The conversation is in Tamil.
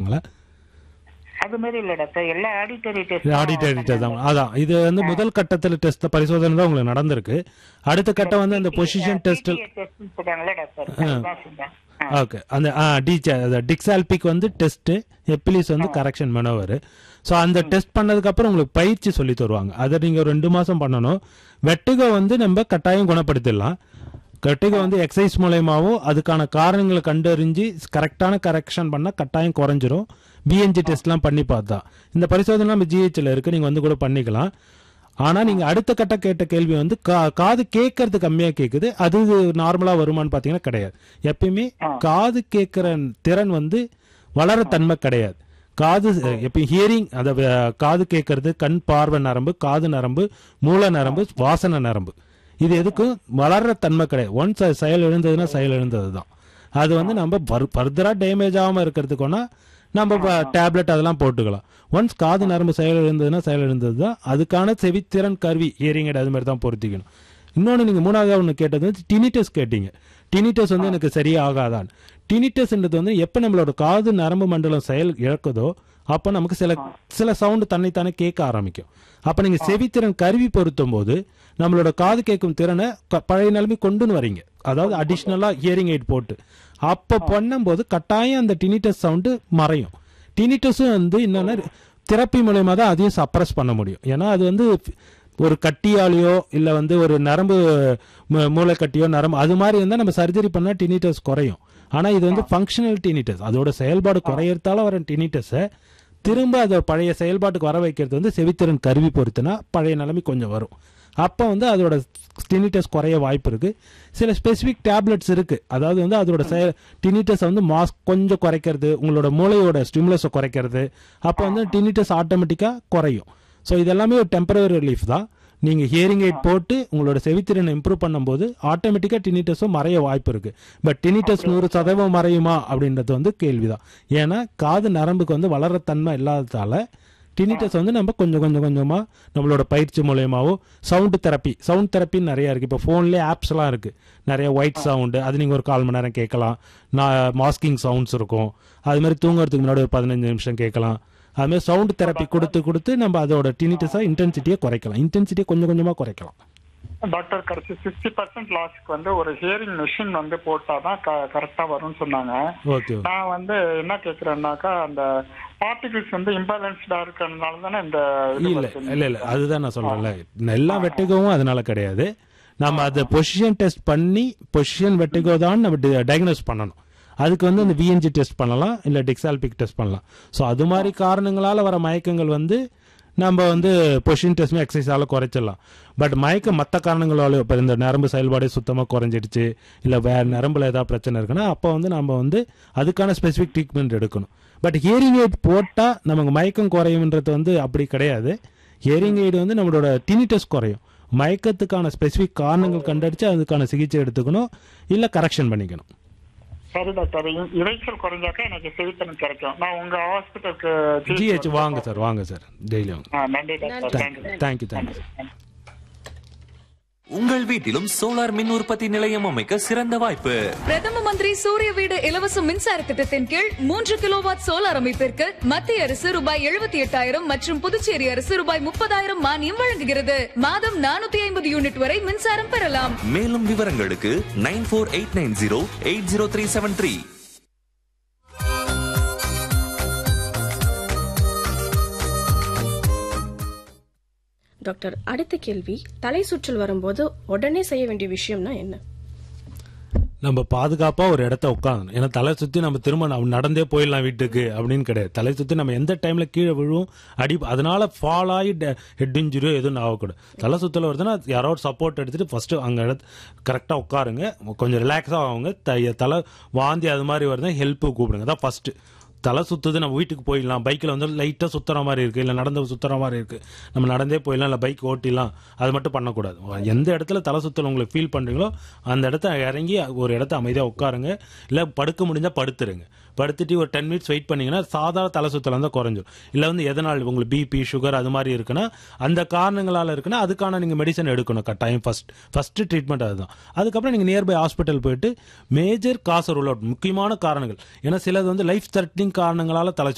சொல்லுவாங்களா? அது மாதிரி இல்ல டாக்டர், எல்லா ஆடிட்டரி ஆடிட்டரி டெஸ்ட் தான். அதான் இது வந்து முதல் கட்டத்தில் டெஸ்ட் பரிசோதனை தான் உங்களுக்கு நடந்திருக்கு. அடுத்த கட்டம் வந்து அந்த பொசிஷன் டெஸ்ட் சொல்றாங்களே டாக்டர், அதுதான் சொல்றேன். ஓகே. அந்த டிக்ஸால்பிக் வந்து டெஸ்ட், எப்பிலிஸ் வந்து கரெக்ஷன் மனோவர். ஸோ அந்த டெஸ்ட் பண்ணதுக்கு அப்புறம் உங்களுக்கு பயிற்சி சொல்லி தருவாங்க. அதை நீங்க 2 மாசம் பண்ணணும். வெட்டுகோ வந்து நம்ம கட்டாயம் குணப்படுத்திடலாம். வெட்டுகோ வந்து எக்ஸசைஸ் மூலயமாவும் அதுக்கான காரணங்களை கண்டறிஞ்சு கரெக்டான கரெக்ஷன் பண்ணா கட்டாயம் குறைஞ்சிரும். பிஎன்ஜி டெஸ்ட்லாம் பண்ணி பார்த்தா இந்த பரிசோதனை நம்ம ஜிஹெச்ல இருக்கு, நீங்க வந்து கூட பண்ணிக்கலாம். ஆனா நீங்க அடுத்த கட்ட கேட்ட கேள்வி வந்து காது கேட்கறது கம்மியா கேக்குது, அது நார்மலா வருமானு பாத்தீங்கன்னா கிடையாது. எப்பயுமே காது கேட்கிற திறன் வந்து வளர தன்மை கிடையாது. காது எப்ப ஹியரிங், அத காது கேட்கறது கண் பார்வை நரம்பு, காது நரம்பு, மூல நரம்பு, வாசனை நரம்பு, இது எதுக்கும் வளர்ற தன்மை கிடையாது. ஒன்ஸ் அது செயல் எழுந்ததுன்னா செயல் எழுந்தது தான். அது வந்து நம்ம ஃபர்தரா டேமேஜ் ஆகாம இருக்கிறதுக்குன்னா நம்ம டேப்லெட் அதெல்லாம் போட்டுக்கலாம். ஒன்ஸ் காது நரம்பு செயல் எழுந்ததுன்னா செயல் எழுந்தது தான். அதுக்கான செவித்திறன் கருவி ஹியரிங் எய்ட் அது மாதிரி தான் பொருத்திக்கணும். இன்னொன்று நீங்கள் மூணாவது ஒன்று கேட்டது வந்து டினிட்டஸ் கேட்டீங்க. டினிட்டஸ் வந்து எனக்கு சரியா ஆகாதான். டினிட்டஸ்ன்றது வந்து எப்போ நம்மளோட காது நரம்பு மண்டலம் செயல் இழக்குதோ அப்போ நமக்கு சில சவுண்டு தன்னைத்தானே கேட்க ஆரம்பிக்கும். அப்போ நீங்கள் செவித்திறன் கருவி பொருத்தும் போது நம்மளோட காது கேட்கும் திறனை பழைய நிலைமை கொண்டுன்னு வரீங்க. அதாவது அடிஷ்னலாக ஹியரிங் எய்ட் போட்டு அப்போ பண்ணும்போது கட்டாயம் அந்த டினிட்டஸ் சவுண்டு மறையும். டினிட்டஸும் வந்து என்னன்னா தெரப்பி மூலயமா தான் அதையும் சப்ரஸ் பண்ண முடியும். ஏன்னா அது வந்து ஒரு கட்டியாலேயோ இல்லை வந்து ஒரு நரம்பு மூளைக்கட்டியோ நரம்பு அது மாதிரி இருந்தால் நம்ம சர்ஜரி பண்ணால் டினிட்டஸ் குறையும். ஆனால் இது வந்து ஃபங்க்ஷனல் டினிட்டஸ், அதோட செயல்பாடு குறையறதால வர டினிட்டஸை திரும்ப அதை பழைய செயல்பாட்டுக்கு வர வைக்கிறது வந்து செவித்திறன் கருவி பொறுத்துனா பழைய நிலைமை கொஞ்சம் வரும். அப்போ வந்து அதோட டினிட்டஸ் குறைய வாய்ப்பு இருக்கு. சில ஸ்பெசிஃபிக் டேப்லெட்ஸ் இருக்கு, அதாவது வந்து அதோட டினிட்டஸ் வந்து கொஞ்சம் குறைக்கிறது, உங்களோட மூளையோட ஸ்டிமுலஸை குறைக்கிறது. அப்போ வந்து டினிட்டஸ் ஆட்டோமேட்டிக்கா குறையும். ஸோ இதெல்லாமே ஒரு டெம்பரரி ரிலீஃப் தான். நீங்க ஹியரிங் எய்ட் போட்டு உங்களோட செவித்திறனை இம்ப்ரூவ் பண்ணும்போது ஆட்டோமேட்டிக்கா டினிட்டஸும் மறைய வாய்ப்பு இருக்கு. பட் டினிட்டஸ் 100% மறையுமா அப்படின்றது வந்து கேள்விதான். ஏன்னா காது நரம்புக்கு வந்து வளர தன்மை இல்லாததால டினிட்டஸ் வந்து நம்ம கொஞ்சம் கொஞ்சமா நம்மளோட பயிற்சி மூலயமாவோ சவுண்ட் தெரப்பின்னு நிறைய இருக்கு. இப்போ ஃபோன்லேயே ஆப்ஸ்லாம் இருக்கு, நிறைய ஒயிட் சவுண்டு, அது நீங்கள் ஒரு 1/4 மணி நேரம் கேட்கலாம். மாஸ்கிங் சவுண்ட்ஸ் இருக்கும், அது மாதிரி தூங்குறதுக்கு முன்னாடி ஒரு 15 நிமிஷம் கேட்கலாம். அது மாதிரி சவுண்ட் தெரப்பி கொடுத்து நம்ம அதோட டினிட்டஸா இன்டென்சிட்டியை குறைக்கலாம், இன்டென்சிட்டியை கொஞ்சம் கொஞ்சமா குறைக்கலாம். டாக்டர் கடைசி 60% லாஸ்க்கு வந்து ஒரு ஹியரிங் மிஷின் வந்து போட்டாதான் கரெக்டா வரும்னு சொன்னாங்க. நான் வந்து என்ன கேக்குறேன்னாக்கா அந்த பார்ட்டிகிள்ஸ் வந்து இம்பேலன்ஸ்டா இருக்கிறதுனால தானே இந்த இல்ல அதுதான் நான் சொல்றேன்ல, எல்லா வெட்டிகவும் அதனால கிடையாது. நம்ம அதை பொசிஷன் டெஸ்ட் பண்ணி பொசிஷன் வெட்டிகோ தான் நம்ம டயக்னோஸ் பண்ணணும். அதுக்கு வந்து அந்த விஎன்ஜி டெஸ்ட் பண்ணலாம், இல்ல டிக்ஸால்பிக் டெஸ்ட் பண்ணலாம். ஸோ அது மாதிரி காரணங்களால வர மயக்கங்கள் வந்து நம்ம வந்து பொசிஷன் டெஸ்ட் எக்ஸசைஸால குறைச்சிடலாம். பட் மயக்கம் மற்ற காரணங்களால இப்போ இந்த நரம்பு செயல்பாடு சுத்தமாக குறைஞ்சிடுச்சு, இல்லை வேற நரம்புல ஏதாவது பிரச்சனை இருக்குன்னா அப்போ வந்து நம்ம வந்து அதுக்கான ஸ்பெசிஃபிக் ட்ரீட்மெண்ட் எடுக்கணும். பட் ஹியரிங் எய்ட் போட்டால் நமக்கு மயக்கம் குறையும்ன்றது வந்து அப்படி கிடையாது. ஹியரிங் எய்டு வந்து நம்மளோட டினிட்டஸ் குறையும். மயக்கத்துக்கான ஸ்பெசிஃபிக் காரணங்கள் கண்டடிச்சு அதுக்கான சிகிச்சை எடுத்துக்கணும், இல்லை கரெக்ஷன் பண்ணிக்கணும். சரி டாக்டர், இறைச்சல் குறைஞ்சாக்க எனக்கு செவித்திறன் கிடைக்கும். நான் உங்க ஹாஸ்பிட்டலுக்கு ஜிஹெச் வாங்க சார் டெய்லி வாங்க. நன்றி டாக்டர், தேங்க்யூ. உங்கள் வீட்டிலும் சோலார் மின் உற்பத்தி நிலையம் அமைக்க சிறந்த வாய்ப்பு. பிரதம மந்திரி சூரிய வீடு இலவச மின்சார திட்டத்தின் கீழ் 3 கிலோவாட் சோலார் அமைப்பிற்கு மத்திய அரசு ரூபாய் 78,000 மற்றும் புதுச்சேரி அரசு ரூபாய் 30,000 மானியம் வழங்குகிறது. மாதம் 450 யூனிட் வரை மின்சாரம் பெறலாம். மேலும் விவரங்களுக்கு 9489080373. டாக்டர், அடுத்த கேள்வி, தலை சுற்றல் வரும்போது உடனே செய்ய வேண்டிய விஷயம்னா என்ன? நம்ம பாதுகாப்பா ஒரு இடத்த உட்காந்து, ஏன்னா தலை சுத்தி நம்ம திரும்ப நடந்தே போயிடலாம் வீட்டுக்கு அப்படின்னு கிடையாது. தலை சுத்தி நம்ம எந்த டைம்ல கீழே விழுவும் அதனால ஃபால் ஆகி ஹெட் இன்ஜுரியோ எதுவும் ஆகக்கூடாது. தலை சுத்தல வருதுன்னா யாரோ ஒரு சப்போர்ட் எடுத்துட்டு ஃபர்ஸ்ட் அங்க கரெக்டா உட்காருங்க, கொஞ்சம் ரிலாக்ஸா ஆகுங்க. தலை வாந்தி அது மாதிரி வருதுன்னா ஹெல்ப் கூப்பிடுங்க. அதான் ஃபர்ஸ்ட். தலை சுத்துது, நம்ம வீட்டுக்கு போயிடலாம், பைக்கில் வந்து லைட்டாக சுத்துற மாதிரி இருக்கு, இல்லை நடந்து சுத்துற மாதிரி இருக்கு, நம்ம நடந்தே போயிடலாம், இல்லை பைக் ஓட்டிடலாம், அது மட்டும் பண்ணக்கூடாது. எந்த இடத்துல தலை சுத்தல் உங்களுக்கு ஃபீல் பண்றீங்களோ அந்த இடத்த இறங்கி ஒரு இடத்த அமைதியாக உட்காருங்க, இல்லை படுக்க முடிஞ்சா படுத்துருங்க. படுத்துட்டு ஒரு 10 மினிட்ஸ் வெயிட் பண்ணீங்கன்னா சாதாரண தலை சுத்தல் வந்து குறைஞ்சிடும். இல்லை வந்து எதனால் உங்களுக்கு பிபி சுகர் அது மாதிரி இருக்குன்னா அந்த காரணங்களால இருக்குன்னா அதுக்கான நீங்க மெடிசன் எடுக்கணும் கட்டாயம். ஃபர்ஸ்ட் ட்ரீட்மெண்ட் அதுதான். அதுக்கப்புறம் நீங்க நியர்பை ஹாஸ்பிட்டல் போயிட்டு மேஜர் காசு ரூல் அவுட், முக்கியமான காரணங்கள், ஏன்னா சிலது வந்து லைஃப் த்ரெட்னிங் காரணங்களால தலை